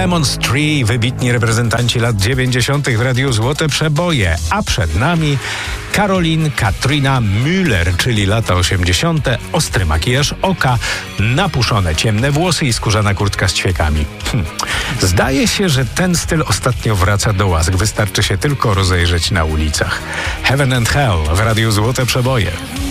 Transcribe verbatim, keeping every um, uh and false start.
Lemon Tree, wybitni reprezentanci lat dziewięćdziesiątych w Radiu Złote Przeboje, a przed nami Caroline Katrina Müller, czyli lata osiemdziesiąte, ostry makijaż oka, napuszone ciemne włosy i skórzana kurtka z ćwiekami. Hm. Zdaje się, że ten styl ostatnio wraca do łask. Wystarczy się tylko rozejrzeć na ulicach. Heaven and Hell w Radiu Złote Przeboje.